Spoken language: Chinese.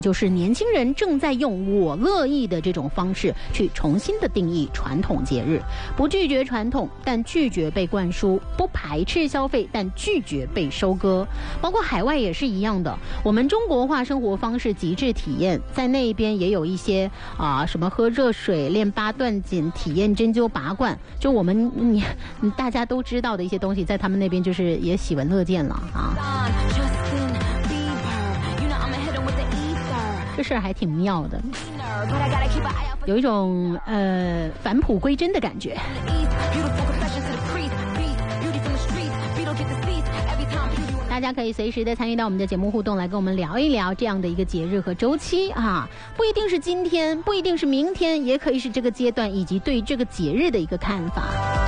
就是年轻人正在用我乐意的这种方式去重新的定义传统节日，不拒绝传统，但拒绝被灌输；不排斥消费，但拒绝被收割。包括海外也是一样的，我们中国化生活方式极致体验，在那边也有一些什么喝热水、练八段锦、体验针灸拔罐，就我们大家都知道的一些东西，在他们那边就是也喜闻乐见了啊。这事儿还挺妙的，有一种返璞归真的感觉。大家可以随时的参与到我们的节目互动，来跟我们聊一聊这样的一个节日和周期啊，不一定是今天，不一定是明天，也可以是这个阶段以及对这个节日的一个看法。